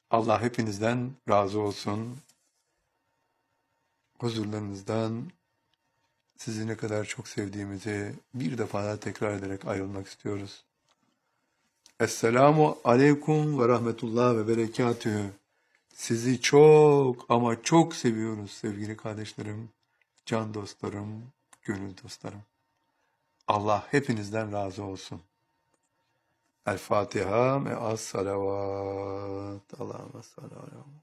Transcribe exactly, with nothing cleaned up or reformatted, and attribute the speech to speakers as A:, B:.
A: Allah hepinizden razı olsun. Huzurlarınızdan sizi ne kadar çok sevdiğimizi bir defa daha tekrar ederek ayrılmak istiyoruz. Esselamu aleyküm ve rahmetullah ve berekatühü. Sizi çok ama çok seviyoruz sevgili kardeşlerim, can dostlarım, gönül dostlarım. Allah hepinizden razı olsun. El Fatiha ve as salavat. Allahümme salli ala